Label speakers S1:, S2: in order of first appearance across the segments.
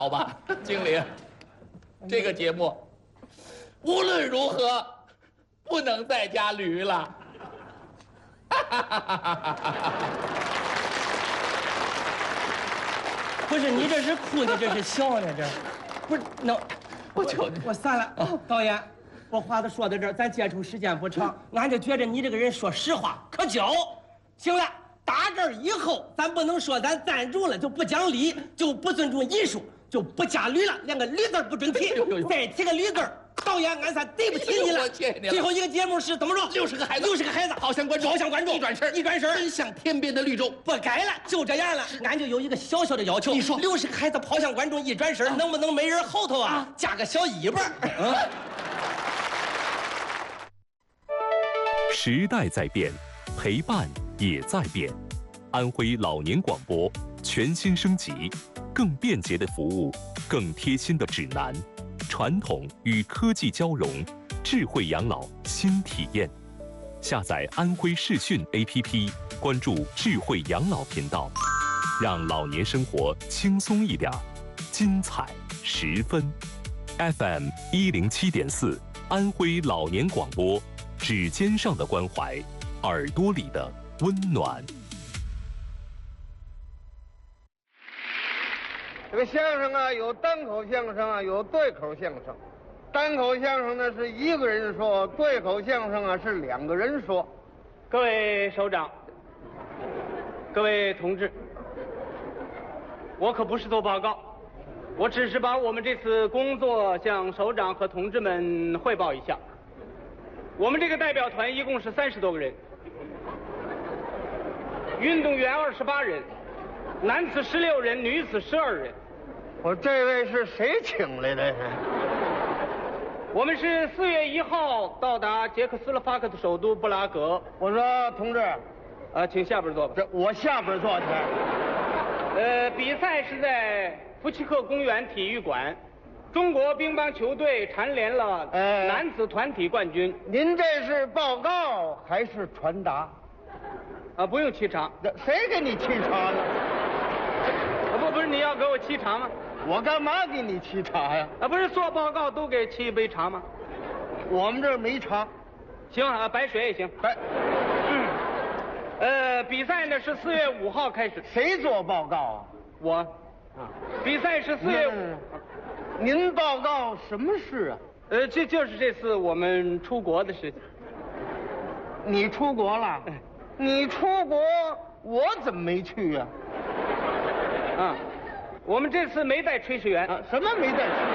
S1: 好吧，经理，这个节目无论如何不能再加驴了。
S2: 不是你这是哭呢，这是笑呢？这不是那我散了。导演，我话都说到这儿，咱接触时间不长，俺就觉得你这个人说实话可交。行了，打这儿以后，咱不能说咱赞助了就不讲理，就不尊重艺术，就不加驴了，连个驴字不准提。再提个驴字，导演俺算对不起你了。
S1: 谢谢你了。
S2: 最后一个节目是怎么着？60个孩子，60个孩子，好像观众，一转身，
S1: 奔向天边的绿洲。
S2: 不改了，就这样了。俺就有一个小小的要求，你说60个孩子跑向观众一转身，能不能每人后头加个小尾巴？
S3: 时代在变，陪伴也在变。安徽老年广播全新升级，更便捷的服务，更贴心的指南，传统与科技交融，智慧养老新体验。下载安徽视讯 APP， 关注智慧养老频道，让老年生活轻松一点，精彩十分。FM 107.4，安徽老年广播，指尖上的关怀，耳朵里的温暖。
S4: 这个相声啊，有单口相声啊，有对口相声。单口相声呢是一个人说，对口相声啊是2个人说。
S5: 各位首长，各位同志，我可不是做报告，我只是把我们这次工作向首长和同志们汇报一下。我们这个代表团一共是30多个人，运动员28人，男子16人，女子12人。
S4: 我这位是谁请来的？
S5: 我们是4月1号到达捷克斯洛伐克的首都布拉格。
S4: 我说同志，
S5: 请下边坐吧。
S4: 这我下边坐去。
S5: 比赛是在福奇克公园体育馆，中国乒乓球队蝉联了男子团体冠军。
S4: 您这是报告还是传达？
S5: 不用沏茶。
S4: 谁给你沏茶了？
S5: 不是你要给我沏茶吗？
S4: 我干嘛给你沏茶呀？
S5: 不是做报告都给沏一杯茶吗？
S4: 我们这儿没茶。
S5: 行啊，白水也行。比赛呢是4月5号开始。
S4: 谁做报告啊？
S5: 我。比赛是4月5。
S4: 您报告什么事啊？
S5: 就是这次我们出国的事情。
S4: 你出国了？你出国，我怎么没去呀？
S5: 我们这次没带炊事员。
S4: 什么没带炊事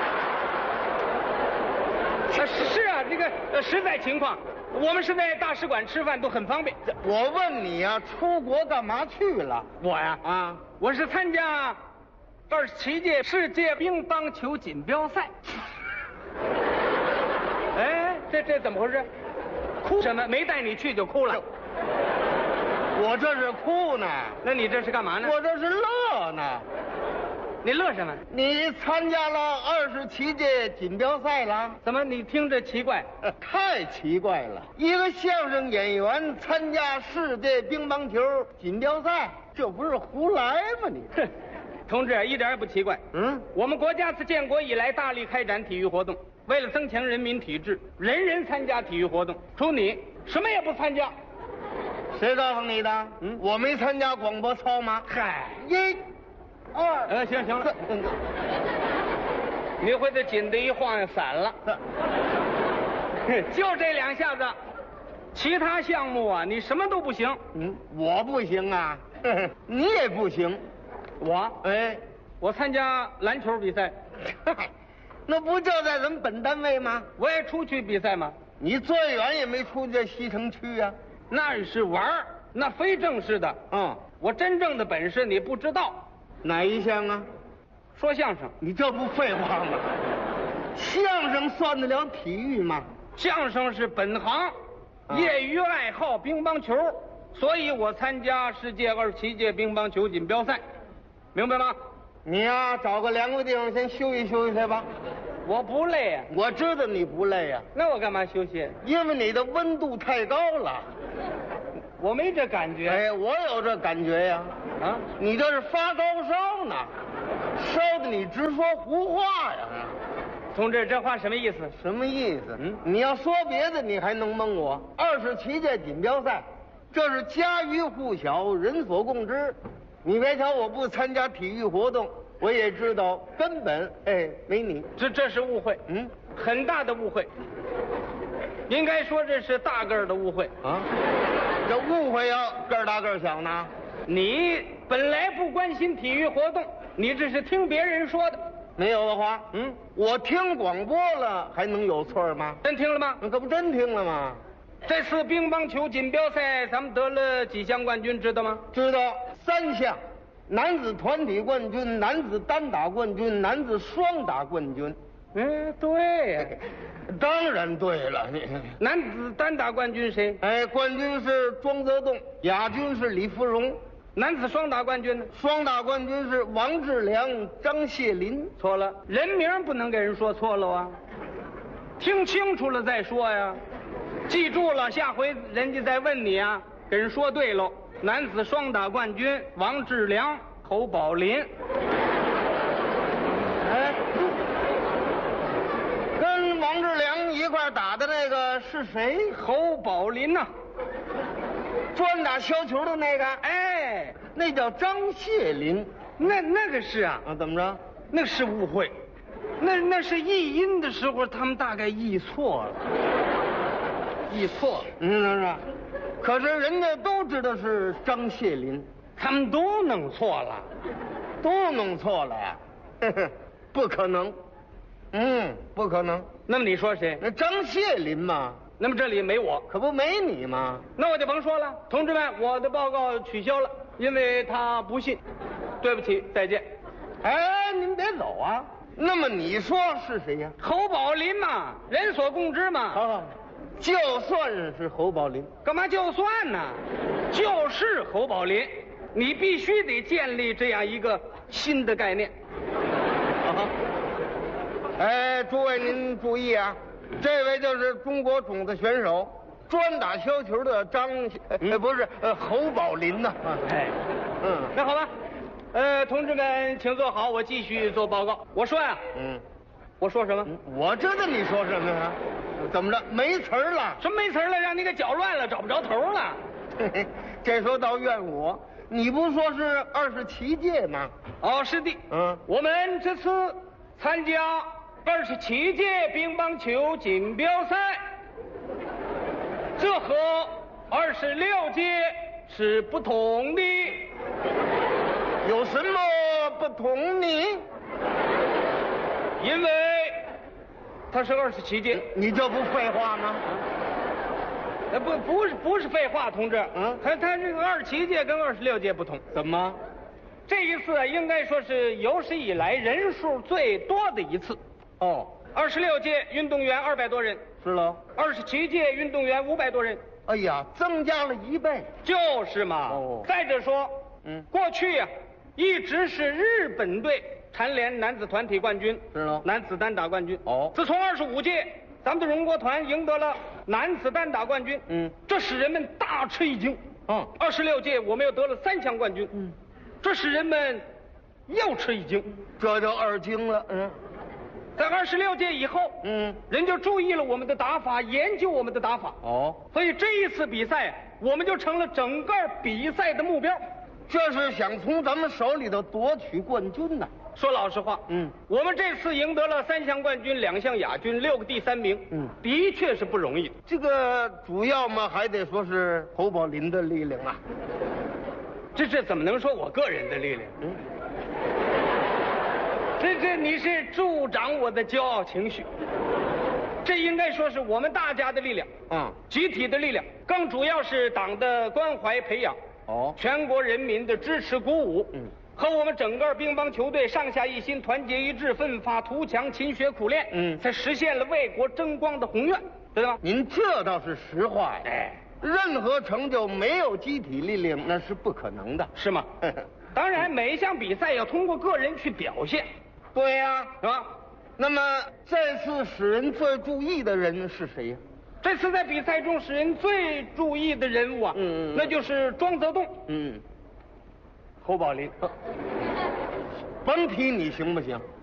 S4: 员？
S5: 是啊，这个实在情况，我们是在大使馆吃饭，都很方便。
S4: 我问你呀，出国干嘛去了？
S5: 我呀，我是参加27届世界乒乓球锦标赛。这怎么回事？哭什么？没带你去就哭了。
S4: 我这是哭呢。
S5: 那你这是干嘛呢？
S4: 我这是乐呢。
S5: 你乐什么？
S4: 你参加了27届锦标赛了？
S5: 怎么你听着奇怪？
S4: 太奇怪了！一个相声演员参加世界乒乓球锦标赛，这不是胡来吗你？
S5: 同志一点也不奇怪。我们国家自建国以来大力开展体育活动，为了增强人民体质，人人参加体育活动，除你什么也不参加。
S4: 谁告诉你的？我没参加广播操吗？
S5: 嗨
S4: ，1、2，
S5: 行了，你回头紧的一晃散了，就这2下子，其他项目啊，你什么都不行。
S4: 我不行啊，你也不行。
S5: 我我参加篮球比赛，
S4: 那不就在咱们本单位吗？
S5: 我也出去比赛吗？
S4: 你最远也没出去西城区啊。
S5: 那是玩儿，那非正式的。我真正的本事你不知道。
S4: 哪一项啊？
S5: 说相声。
S4: 你这不废话吗？相声算得了体育吗？
S5: 相声是本行，业余爱好乒乓球，所以我参加世界27届乒乓球锦标赛，明白吗？
S4: 你呀，找个凉快地方先休息休息去吧。
S5: 我不累啊。
S4: 我知道你不累啊。
S5: 那我干嘛休息？
S4: 因为你的温度太高了。
S5: 我没这感觉。
S4: 我有这感觉呀。你这是发高烧呢。 烧得你直说胡话呀！
S5: 同志，这话什么意思？
S4: 什么意思？你要说别的，你还能蒙我？27届锦标赛，这是家喻户晓、人所共知。你别瞧我不参加体育活动，我也知道根本没你。
S5: 这是误会，很大的误会。应该说这是大个儿的误会
S4: 啊！这误会要个儿大个儿小呢？
S5: 你本来不关心体育活动，你这是听别人说的。
S4: 没有的话，我听广播了，还能有错吗？
S5: 真听了吗？
S4: 可不真听了吗？
S5: 这次乒乓球锦标赛，咱们得了几项冠军，知道吗？
S4: 知道，3项：男子团体冠军、男子单打冠军、男子双打冠军。
S5: 对呀，
S4: 当然对了。
S5: 男子单打冠军谁？
S4: 冠军是庄则栋，亚军是李芙蓉。
S5: 男子双打冠军呢？
S4: 双打冠军是王志良、张谢林。
S5: 错了，人名不能给人说错了啊！听清楚了再说呀，记住了，下回人家再问你啊，给人说对喽。男子双打冠军王志良、侯宝林。
S4: 跟王志良一块打的那个是谁？
S5: 侯宝林呐，
S4: 专打削球的那个。那叫张谢林。
S5: 那个是啊，
S4: 怎么着？
S5: 那是误会，那是译音的时候，他们大概译错了，
S4: 是。可是人家都知道是张谢林，
S5: 他们都弄错了，
S4: 都弄错了呀？不可能，不可能。
S5: 那么你说谁？
S4: 那张谢林嘛。
S5: 那么这里没我，
S4: 可不没你吗？
S5: 那我就甭说了，同志们，我的报告取消了，因为他不信。对不起，再见。
S4: 您别走啊。那么你说是谁呀？
S5: 侯宝林嘛，人所共知嘛。
S4: 好，就算是侯宝林。
S5: 干嘛就算呢？就是侯宝林，你必须得建立这样一个新的概念。
S4: 诸位您注意啊，这位就是中国种子选手，专打削球的侯宝林呐。
S5: 那好吧，同志们请坐好，我继续做报告。我说呀，我说什么？
S4: 我知道你说什么呀？怎么着？没词儿了？
S5: 什么没词儿了？让你给搅乱了，找不着头了。
S4: 这时候倒怨我，你不说是27届吗？
S5: 是的。我们这次参加27届乒乓球锦标赛，这和26届是不同的。
S4: 有什么不同呢？
S5: 因为它是27届。
S4: 你这不废话吗？
S5: 不是废话，同志。它这个27届跟26届不同。
S4: 怎么？
S5: 这一次应该说是有史以来人数最多的一次。26届运动员200多人，
S4: 是喽。
S5: 27届运动员500多人。
S4: 哎呀，增加了1倍。
S5: 就是嘛。再者说，过去呀，一直是日本队蝉联男子团体冠军，
S4: 是喽。
S5: 男子单打冠军。
S4: 自
S5: 从25届，咱们的荣国团赢得了男子单打冠军，这使人们大吃一惊。26届我们又得了3项冠军，这使人们又吃一惊。
S4: 这就2惊了。
S5: 在26届以后，人就注意了我们的打法，研究我们的打法。所以这一次比赛，我们就成了整个比赛的目标。
S4: 这是想从咱们手里头夺取冠军呐。
S5: 说老实话，我们这次赢得了3项冠军、2项亚军、6个第3名，的确是不容易的。
S4: 这个主要嘛，还得说是侯宝林的力量啊。
S5: 这怎么能说我个人的力量？这你是助长我的骄傲情绪。这应该说是我们大家的力量，集体的力量，更主要是党的关怀培养，全国人民的支持鼓舞，和我们整个乒乓球队上下一心、团结一致、奋发图强、勤学苦练，才实现了为国争光的宏愿，知道吗？
S4: 您这倒是实话呀。任何成就没有集体力量那是不可能的，
S5: 是吗？当然，每一项比赛要通过个人去表现。
S4: 对呀，
S5: 是吧？
S4: 那么这次使人最注意的人是谁呀？
S5: 这次在比赛中使人最注意的人物啊，那就是庄则栋，侯宝林。
S4: 甭提你行不行？